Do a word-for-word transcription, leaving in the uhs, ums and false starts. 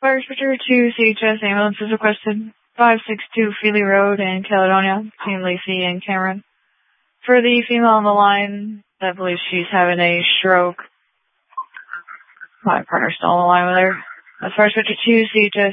Fire Switcher two C H S ambulance is requested. five six two Feely Road in Caledonia, Team Lacey and Cameron. For the female on the line, I believe she's having a stroke. My partner's still on the line with her. That's Fire Switcher two C H S